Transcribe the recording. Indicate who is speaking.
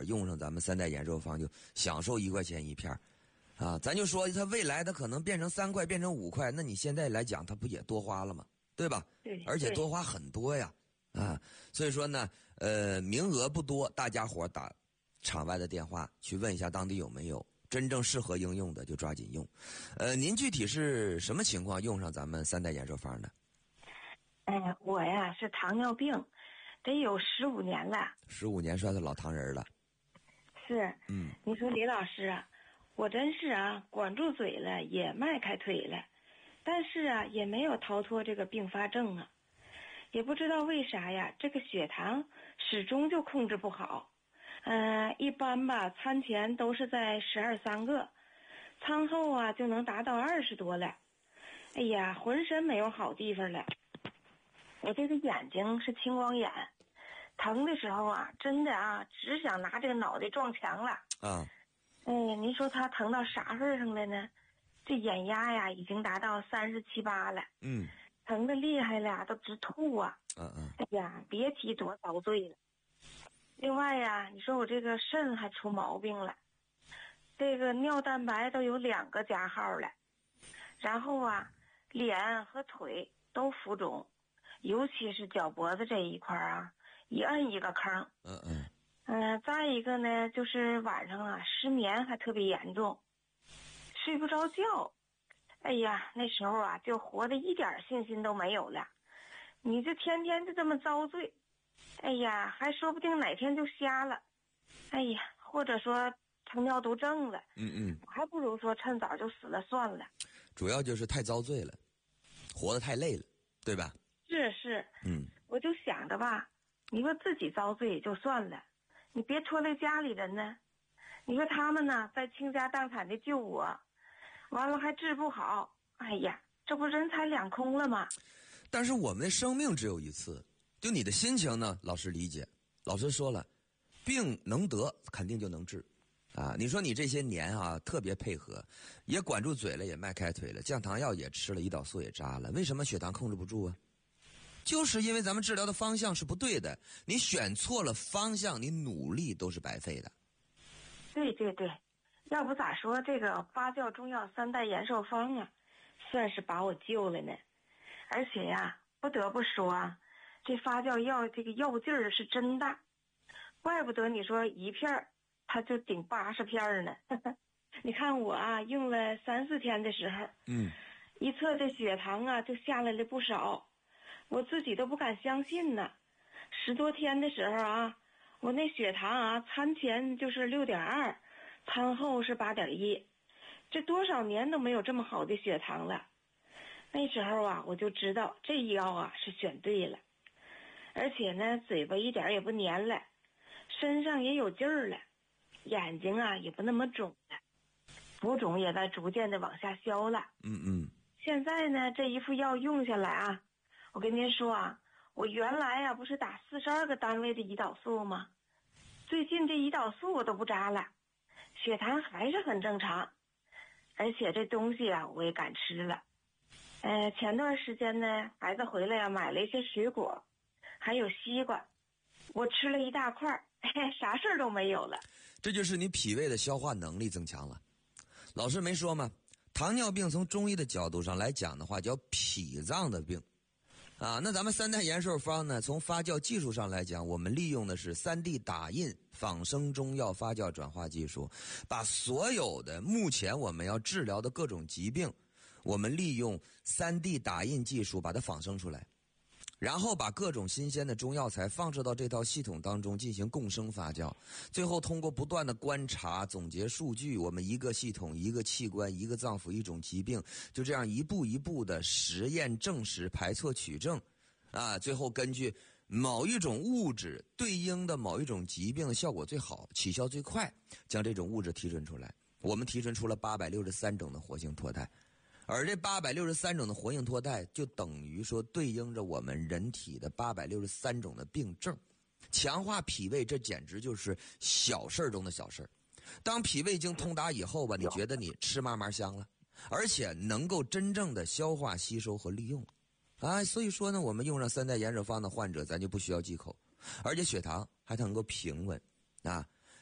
Speaker 1: 用上咱们3代延寿方就享受1块钱一片啊，咱就说它未来它可能变成3块，变成5块，那你现在来讲它不也多花了吗？对吧？
Speaker 2: 对，
Speaker 1: 而且多花很多呀，啊，所以说呢，名额不多，大家伙打场外的电话去问一下当地有没有真正适合应用的，就抓紧用。您具体是什么情况用上咱们3代延寿方的？
Speaker 2: 我呀是糖尿病，得有15年了。
Speaker 1: 15年算是老糖人了。
Speaker 2: 是，你说李老师啊，我真是啊管住嘴了，也迈开腿了，但是啊也没有逃脱这个并发症啊，也不知道为啥呀，这个血糖始终就控制不好。一般吧，餐前都是在12、3个，餐后啊就能达到20多了。哎呀，浑身没有好地方了。我这个眼睛是青光眼，疼的时候啊，真的啊，只想拿这个脑袋撞墙了。
Speaker 1: 啊，
Speaker 2: 您说他疼到啥份上了呢？这眼压呀，已经达到37、8了。疼得厉害了，都直吐啊。哎呀，别提多遭罪了。另外呀，你说我这个肾还出毛病了，这个尿蛋白都有2个加号了，然后啊，脸和腿都浮肿，尤其是脚脖子这一块啊，一摁一个坑。再一个呢，就是晚上啊失眠还特别严重，睡不着觉。哎呀，那时候啊就活得一点信心都没有了。你这天天就这么遭罪，哎呀，还说不定哪天就瞎了。哎呀，或者说成尿毒症了。我还不如说趁早就死了算了。
Speaker 1: 主要就是太遭罪了，活得太累了，对吧？
Speaker 2: 是。我就想着吧，你说自己遭罪也就算了，你别拖累家里人呢。你说他们呢，在倾家荡产的救我，完了还治不好，哎呀，这不人财两空了吗？
Speaker 1: 但是我们的生命只有一次，就你的心情呢，老师理解。老师说了，病能得，肯定就能治。你说你这些年啊，特别配合，也管住嘴了，也迈开腿了，降糖药也吃了，胰岛素也扎了，为什么血糖控制不住啊？就是因为咱们治疗的方向是不对的，你选错了方向，你努力都是白费的。
Speaker 2: 对，要不咋说这个发酵中药3代延寿方啊，算是把我救了呢。而且呀，不得不说啊，这发酵药这个药劲儿是真大，怪不得你说一片它就顶80片呢。你看我啊，用了3、4天的时候，一测这血糖啊，就下来了不少，我自己都不敢相信呢。10多天的时候啊，我那血糖啊，餐前就是6.2，餐后是8.1，这多少年都没有这么好的血糖了。那时候啊，我就知道这药啊是选对了，而且呢，嘴巴一点也不黏了，身上也有劲儿了，眼睛啊也不那么肿了，浮肿也在逐渐的往下消了。现在呢，这一副药用下来啊，我跟您说啊，我原来啊不是打42个单位的胰岛素吗？最近这胰岛素我都不扎了，血糖还是很正常，而且这东西啊我也敢吃了。前段时间呢，孩子回来呀，买了一些水果，还有西瓜，我吃了一大块，啥事儿都没有了。
Speaker 1: 这就是你脾胃的消化能力增强了。老师没说吗？糖尿病从中医的角度上来讲的话，叫脾脏的病。那咱们3代延寿方呢，从发酵技术上来讲，我们利用的是3D 打印仿生中药发酵转化技术，把所有的目前我们要治疗的各种疾病，我们利用3D 打印技术把它仿生出来，然后把各种新鲜的中药材放置到这套系统当中进行共生发酵，最后通过不断的观察总结数据，我们一个系统一个器官一个脏腑一种疾病，就这样一步一步的实验证实排错取证最后根据某一种物质对应的某一种疾病的效果最好起效最快，将这种物质提纯出来。我们提纯出了863种的活性脱肽，而这863种的活性脱肽就等于说对应着我们人体的863种的病症。强化脾胃，这简直就是小事中的小事。当脾胃经通达以后吧，你觉得你吃嘛嘛香了，而且能够真正的消化吸收和利用所以说呢，我们用上3代延寿方的患者，咱就不需要忌口，而且血糖还能够平稳